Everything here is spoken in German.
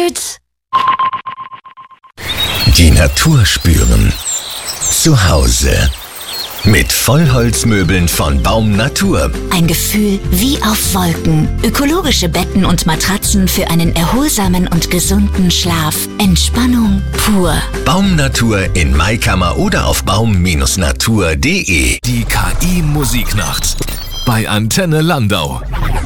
Die Natur spüren. Zu Hause. Mit Vollholzmöbeln von Baum Natur. Ein Gefühl wie auf Wolken. Ökologische Betten und Matratzen für einen erholsamen und gesunden Schlaf. Entspannung pur. Baum Natur in Maikammer oder auf baum-natur.de. Die KI Musiknacht bei Antenne Landau.